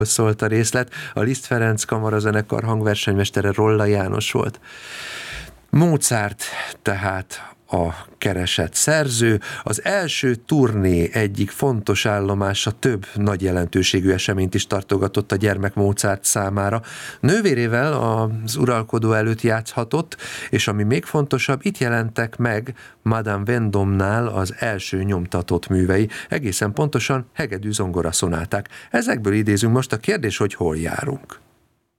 szólt a részlet, a Liszt Ferenc kamarazenekar hangversenymestere Rolla János volt. Mozart tehát a keresett szerző, az első turné egyik fontos állomása több nagy jelentőségű eseményt is tartogatott a gyermek Mozart számára. Nővérével az uralkodó előtt játszhatott, és ami még fontosabb, itt jelentek meg Madame Vendôme-nál az első nyomtatott művei, egészen pontosan hegedű zongoraszonáták. Ezekből idézünk most, a kérdés, hogy hol járunk.